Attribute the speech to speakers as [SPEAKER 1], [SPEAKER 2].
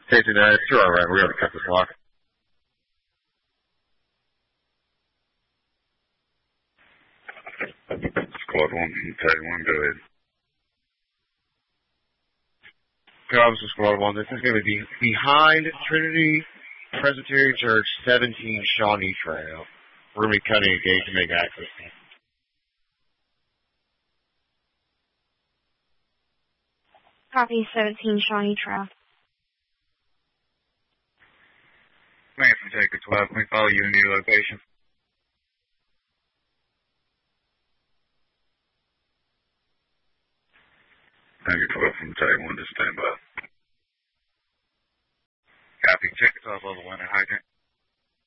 [SPEAKER 1] Safety net, it's 2 hour right. We're going to cut this lock.
[SPEAKER 2] Squad 1 from Tag 1, go ahead.
[SPEAKER 1] Okay, Officer Squad 1, this is going to be behind Trinity Presbyterian Church, 17 Shawnee Trail. We're going to be cutting a gate to make access.
[SPEAKER 3] Copy 17 Shawnee Trail.
[SPEAKER 2] Man from Jacob 12, can we follow you in your location? Tiger 12 from Tag 1 to stand by. Copy, check it off level 1 at hydrant.